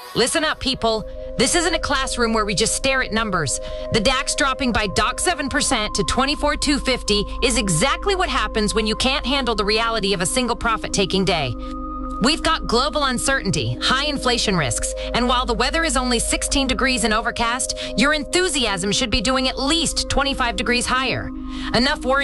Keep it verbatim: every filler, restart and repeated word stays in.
Listen up, people. This isn't a classroom where we just stare at numbers. The DAX dropping by zero point seven percent to twenty-four thousand two hundred fifty is exactly what happens when you can't handle the reality of a single profit-taking day. We've got global uncertainty, high inflation risks, and while the weather is only sixteen degrees and overcast, your enthusiasm should be doing at least twenty-five degrees higher. Enough worry